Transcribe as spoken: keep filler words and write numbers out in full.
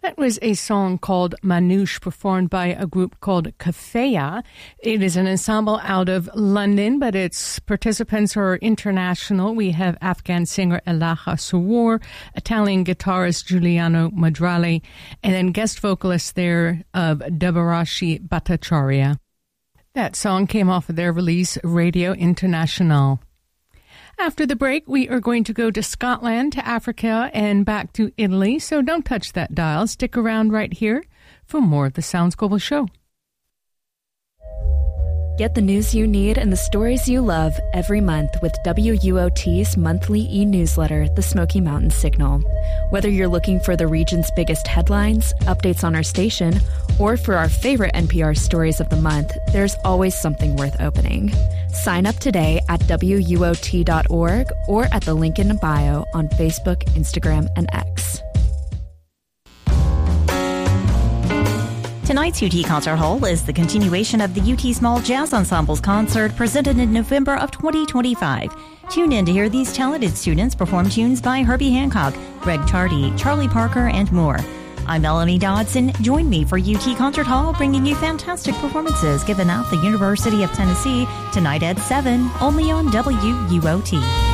That was a song called Manouche, performed by a group called Kafaya. It is an ensemble out of London, but its participants are international. We have Afghan singer Elaha Sawar, Italian guitarist Giuliano Madrali, and then guest vocalist there of Debarashi Bhattacharya. That song came off of their release, Radio International. After the break, we are going to go to Scotland, to Africa, and back to Italy, so don't touch that dial. Stick around right here for more of the Sounds Global Show. Get the news you need and the stories you love every month with W U O T's monthly e-newsletter, The Smoky Mountain Signal. Whether you're looking for the region's biggest headlines, updates on our station, or for our favorite N P R stories of the month, there's always something worth opening. Sign up today at W U O T dot org or at the link in the bio on Facebook, Instagram, and X. Tonight's U T Concert Hall is the continuation of the U T Small Jazz Ensembles concert presented in November of twenty twenty-five. Tune in to hear these talented students perform tunes by Herbie Hancock, Greg Tardy, Charlie Parker, and more. I'm Melanie Dodson. Join me for U T Concert Hall, bringing you fantastic performances given at the University of Tennessee tonight at seven, only on W U O T.